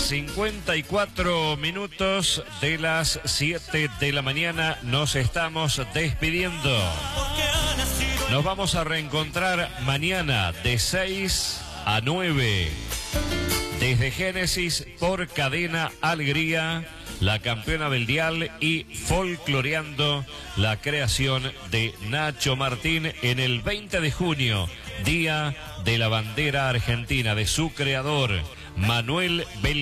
54 minutos de las 7 de la mañana. Nos estamos despidiendo. Nos vamos a reencontrar mañana de 6 a 9. Desde Génesis por Cadena Alegría, la campeona del dial, y folcloreando la creación de Nacho Martín en el 20 de junio, Día de la Bandera Argentina, de su creador, Manuel Belgrano.